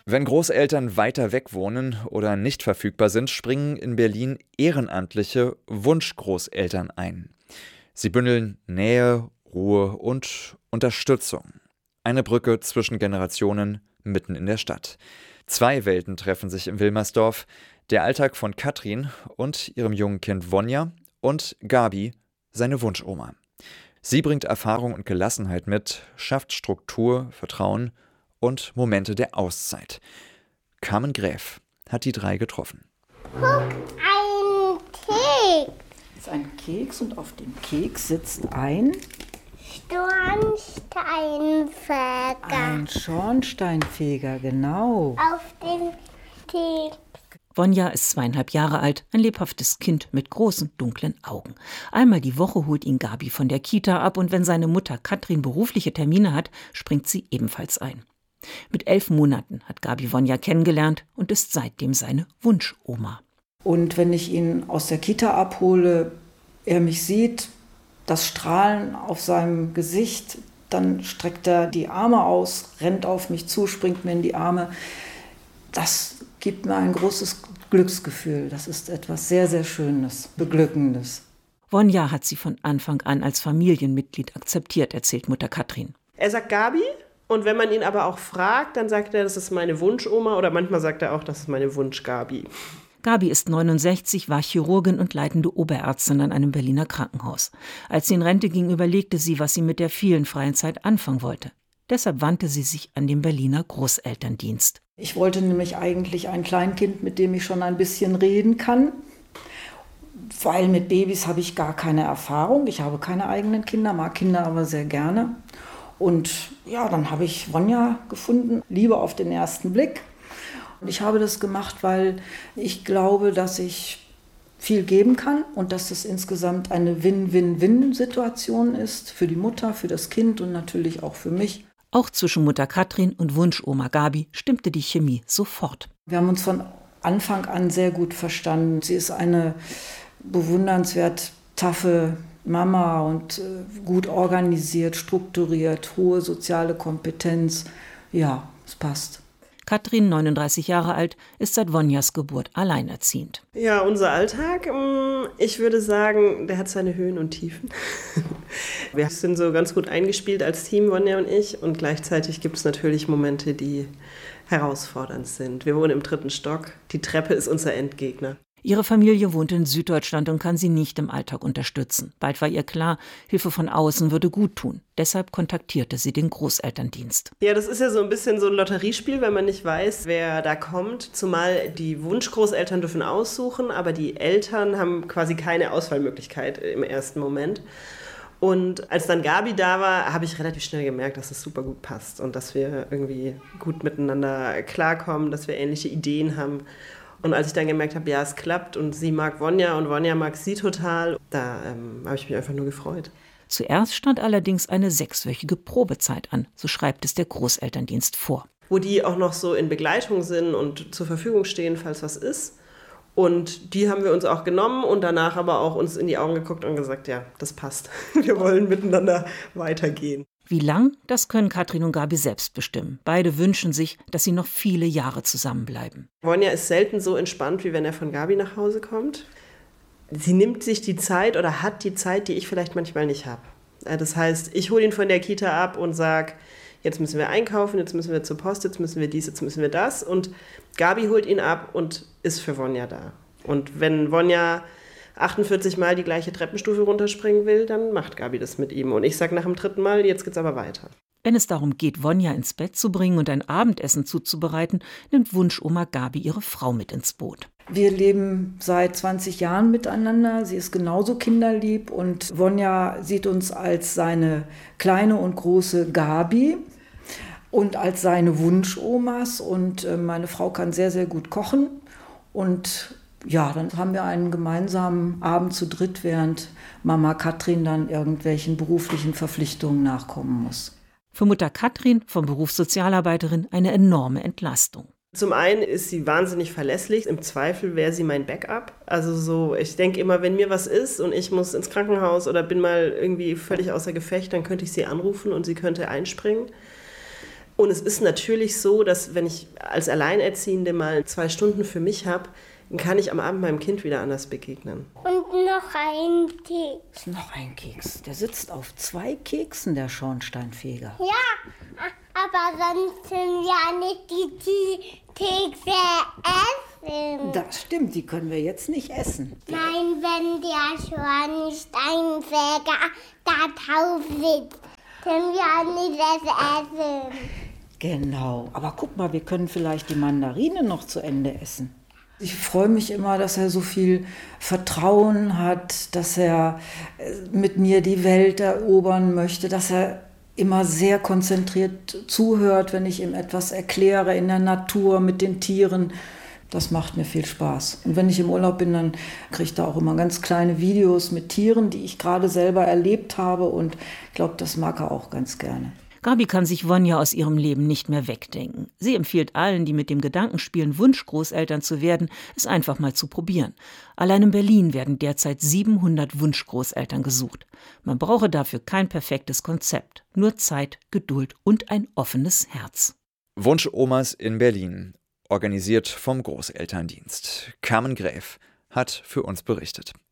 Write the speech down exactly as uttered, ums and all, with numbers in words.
Wenn Großeltern weiter weg wohnen oder nicht verfügbar sind, springen in Berlin ehrenamtliche Wunschgroßeltern ein. Sie bündeln Nähe, Ruhe und Unterstützung. Eine Brücke zwischen Generationen mitten in der Stadt. Zwei Welten treffen sich in Wilmersdorf. Der Alltag von Katrin und ihrem jungen Kind Vonja und Gabi, seine Wunschoma. Sie bringt Erfahrung und Gelassenheit mit, schafft Struktur, Vertrauen und Momente der Auszeit. Carmen Gräf hat die drei getroffen. Guck, ein Keks. Das ist ein Keks und auf dem Keks sitzt ein Schornsteinfeger. Ein Schornsteinfeger, genau. Auf dem Keks. Vonja ist zweieinhalb Jahre alt, ein lebhaftes Kind mit großen, dunklen Augen. Einmal die Woche holt ihn Gabi von der Kita ab und wenn seine Mutter Katrin berufliche Termine hat, springt sie ebenfalls ein. Mit elf Monaten hat Gabi Vonja kennengelernt und ist seitdem seine Wunschoma. Und wenn ich ihn aus der Kita abhole, er mich sieht, das Strahlen auf seinem Gesicht, dann streckt er die Arme aus, rennt auf mich zu, springt mir in die Arme. Das gibt mir ein großes Glücksgefühl. Das ist etwas sehr, sehr Schönes, Beglückendes. Vonja hat sie von Anfang an als Familienmitglied akzeptiert, erzählt Mutter Katrin. Er sagt Gabi und wenn man ihn aber auch fragt, dann sagt er, das ist meine Wunschoma oder manchmal sagt er auch, das ist meine Wunsch-Gabi. Gabi ist neunundsechzig, war Chirurgin und leitende Oberärztin an einem Berliner Krankenhaus. Als sie in Rente ging, überlegte sie, was sie mit der vielen freien Zeit anfangen wollte. Deshalb wandte sie sich an den Berliner Großelterndienst. Ich wollte nämlich eigentlich ein Kleinkind, mit dem ich schon ein bisschen reden kann, weil mit Babys habe ich gar keine Erfahrung. Ich habe keine eigenen Kinder, mag Kinder aber sehr gerne. Und ja, dann habe ich Vonja gefunden, Liebe auf den ersten Blick. Und ich habe das gemacht, weil ich glaube, dass ich viel geben kann und dass es insgesamt eine Win-Win-Win-Situation ist für die Mutter, für das Kind und natürlich auch für mich. Auch zwischen Mutter Katrin und Wunschoma Gabi stimmte die Chemie sofort. Wir haben uns von Anfang an sehr gut verstanden. Sie ist eine bewundernswert taffe Mama und gut organisiert, strukturiert, hohe soziale Kompetenz. Ja, es passt. Katrin, neununddreißig Jahre alt, ist seit Vonjas Geburt alleinerziehend. Ja, unser Alltag, ich würde sagen, der hat seine Höhen und Tiefen. Wir sind so ganz gut eingespielt als Team, Vonja und ich. Und gleichzeitig gibt es natürlich Momente, die herausfordernd sind. Wir wohnen im dritten Stock. Die Treppe ist unser Endgegner. Ihre Familie wohnt in Süddeutschland und kann sie nicht im Alltag unterstützen. Bald war ihr klar, Hilfe von außen würde gut tun. Deshalb kontaktierte sie den Großelterndienst. Ja, das ist ja so ein bisschen so ein Lotteriespiel, wenn man nicht weiß, wer da kommt. Zumal die Wunschgroßeltern dürfen aussuchen, aber die Eltern haben quasi keine Auswahlmöglichkeit im ersten Moment. Und als dann Gabi da war, habe ich relativ schnell gemerkt, dass es super gut passt und dass wir irgendwie gut miteinander klarkommen, dass wir ähnliche Ideen haben. Und als ich dann gemerkt habe, ja, es klappt und sie mag Vonja und Vonja mag sie total, da ähm, habe ich mich einfach nur gefreut. Zuerst stand allerdings eine sechswöchige Probezeit an, so schreibt es der Großelterndienst vor. Wo die auch noch so in Begleitung sind und zur Verfügung stehen, falls was ist. Und die haben wir uns auch genommen und danach aber auch uns in die Augen geguckt und gesagt, ja, das passt. Wir wollen miteinander weitergehen. Wie lang, das können Katrin und Gabi selbst bestimmen. Beide wünschen sich, dass sie noch viele Jahre zusammenbleiben. Vonja ist selten so entspannt, wie wenn er von Gabi nach Hause kommt. Sie nimmt sich die Zeit oder hat die Zeit, die ich vielleicht manchmal nicht habe. Das heißt, ich hole ihn von der Kita ab und sage, jetzt müssen wir einkaufen, jetzt müssen wir zur Post, jetzt müssen wir dies, jetzt müssen wir das. Und Gabi holt ihn ab und ist für Vonja da. Und wenn Vonja achtundvierzig Mal die gleiche Treppenstufe runterspringen will, dann macht Gabi das mit ihm. Und ich sage nach dem dritten Mal, jetzt geht's aber weiter. Wenn es darum geht, Vonja ins Bett zu bringen und ein Abendessen zuzubereiten, nimmt Wunschoma Gabi ihre Frau mit ins Boot. Wir leben seit zwanzig Jahren miteinander. Sie ist genauso kinderlieb und Vonja sieht uns als seine kleine und große Gabi und als seine Wunschomas. Und meine Frau kann sehr, sehr gut kochen. Und ja, dann haben wir einen gemeinsamen Abend zu dritt, während Mama Katrin dann irgendwelchen beruflichen Verpflichtungen nachkommen muss. Für Mutter Katrin, vom Beruf Sozialarbeiterin, eine enorme Entlastung. Zum einen ist sie wahnsinnig verlässlich. Im Zweifel wäre sie mein Backup. Also so, ich denke immer, wenn mir was ist und ich muss ins Krankenhaus oder bin mal irgendwie völlig außer Gefecht, dann könnte ich sie anrufen und sie könnte einspringen. Und es ist natürlich so, dass wenn ich als Alleinerziehende mal zwei Stunden für mich habe, dann kann ich am Abend meinem Kind wieder anders begegnen. Und noch ein Keks. Noch ein Keks. Der sitzt auf zwei Keksen, der Schornsteinfeger. Ja, aber sonst können wir nicht die Kekse essen. Das stimmt, die können wir jetzt nicht essen. Nein, wenn der Schornsteinfeger da drauf sitzt, können wir nicht das essen. Genau, aber guck mal, wir können vielleicht die Mandarine noch zu Ende essen. Ich freue mich immer, dass er so viel Vertrauen hat, dass er mit mir die Welt erobern möchte, dass er immer sehr konzentriert zuhört, wenn ich ihm etwas erkläre in der Natur mit den Tieren. Das macht mir viel Spaß. Und wenn ich im Urlaub bin, dann kriege ich da auch immer ganz kleine Videos mit Tieren, die ich gerade selber erlebt habe. Und ich glaube, das mag er auch ganz gerne. Gabi kann sich Wonja aus ihrem Leben nicht mehr wegdenken. Sie empfiehlt allen, die mit dem Gedanken spielen, Wunschgroßeltern zu werden, es einfach mal zu probieren. Allein in Berlin werden derzeit siebenhundert Wunschgroßeltern gesucht. Man brauche dafür kein perfektes Konzept, nur Zeit, Geduld und ein offenes Herz. Wunschomas in Berlin, organisiert vom Großelterndienst. Carmen Gräf hat für uns berichtet.